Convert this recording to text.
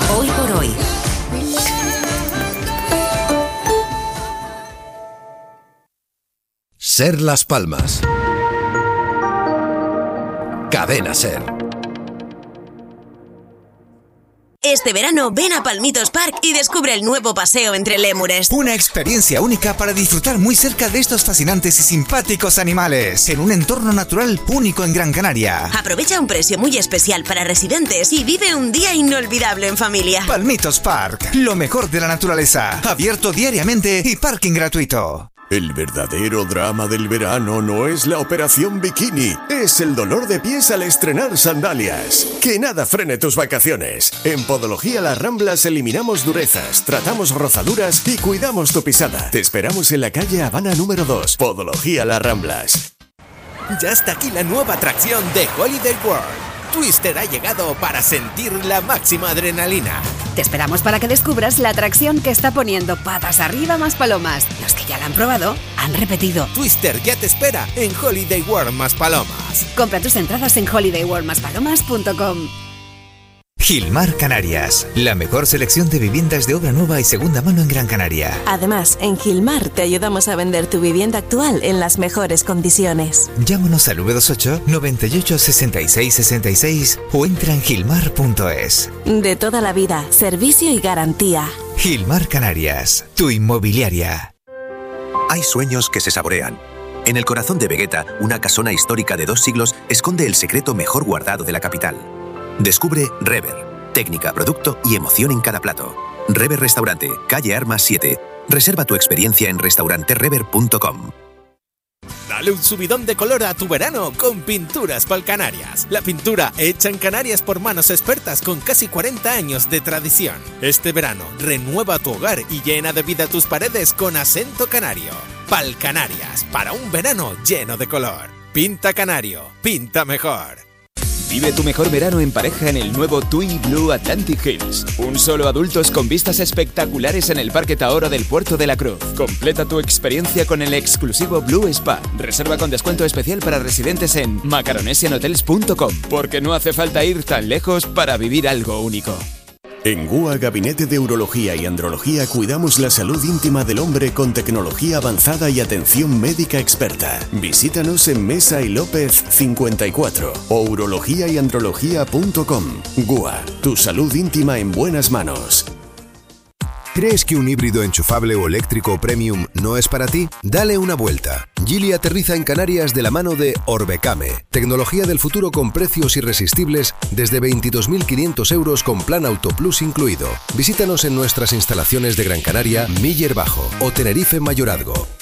Hoy por hoy. Ser Las Palmas. Cadena Ser. Este verano ven a Palmitos Park y descubre el nuevo paseo entre lémures. Una experiencia única para disfrutar muy cerca de estos fascinantes y simpáticos animales, en un entorno natural único en Gran Canaria. Aprovecha un precio muy especial para residentes y vive un día inolvidable en familia. Palmitos Park, lo mejor de la naturaleza, abierto diariamente y parking gratuito. El verdadero drama del verano no es la operación bikini, es el dolor de pies al estrenar sandalias. Que nada frene tus vacaciones. En Podología Las Ramblas eliminamos durezas, tratamos rozaduras y cuidamos tu pisada. Te esperamos en la calle Habana número 2, Podología Las Ramblas. Ya está aquí la nueva atracción de Holiday World. Twister ha llegado para sentir la máxima adrenalina. Te esperamos para que descubras la atracción que está poniendo patas arriba Maspalomas. Los que ya la han probado han repetido. Twister ya te espera en Holiday World Maspalomas. Compra tus entradas en holidayworldmaspalomas.com. Gilmar Canarias, la mejor selección de viviendas de obra nueva y segunda mano en Gran Canaria. Además, en Gilmar te ayudamos a vender tu vivienda actual en las mejores condiciones. Llámanos al 928 98 66 66 o entra en gilmar.es. De toda la vida, servicio y garantía. Gilmar Canarias, tu inmobiliaria. Hay sueños que se saborean. En el corazón de Vegueta, una casona histórica de 2 siglos esconde el secreto mejor guardado de la capital. Descubre Rever. Técnica, producto y emoción en cada plato. Rever Restaurante, calle Armas 7. Reserva tu experiencia en restauranterever.com. Dale un subidón de color a tu verano con Pinturas Palcanarias. La pintura hecha en Canarias por manos expertas con casi 40 años de tradición. Este verano, renueva tu hogar y llena de vida tus paredes con acento canario. Palcanarias, para un verano lleno de color. Pinta canario, pinta mejor. Vive tu mejor verano en pareja en el nuevo TUI Blue Atlantic Hills. Un solo adultos con vistas espectaculares en el Parque Tahora del Puerto de la Cruz. Completa tu experiencia con el exclusivo Blue Spa. Reserva con descuento especial para residentes en macaronesianhotels.com, porque no hace falta ir tan lejos para vivir algo único. En GUA Gabinete de Urología y Andrología cuidamos la salud íntima del hombre con tecnología avanzada y atención médica experta. Visítanos en Mesa y López 54 o urologiayandrología.com. GUA, tu salud íntima en buenas manos. ¿Crees que un híbrido enchufable o eléctrico premium no es para ti? Dale una vuelta. Geely aterriza en Canarias de la mano de Orbecame. Tecnología del futuro con precios irresistibles desde 22.500 euros con plan Auto Plus incluido. Visítanos en nuestras instalaciones de Gran Canaria, Miller Bajo o Tenerife Mayorazgo.